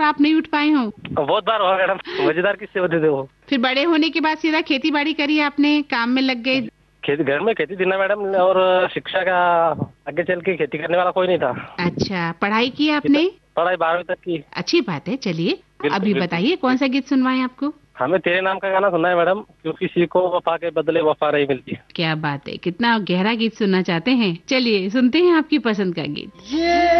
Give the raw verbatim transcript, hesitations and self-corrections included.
आप नहीं उठ पाए हो? बहुत बार हुआ मैडम, मजेदार किस्से होते थे वो। फिर बड़े होने के बाद सीधा खेती बाड़ी करी आपने, काम में लग गए? खेती, घर में खेती थी ना मैडम, और शिक्षा का आगे चल के खेती करने वाला कोई नहीं था। अच्छा, पढ़ाई की आपने? पढ़ाई बारहवीं तक की। अच्छी बात है। चलिए अभी बिल्कुल। बताइए कौन सा गीत सुनवाएं आपको? हमें तेरे नाम का गाना सुनना है मैडम, क्योंकि किसी को वफा के बदले वफा नहीं मिलती। क्या बात है, कितना गहरा गीत सुनना चाहते हैं। चलिए सुनते हैं आपकी पसंद का गीत।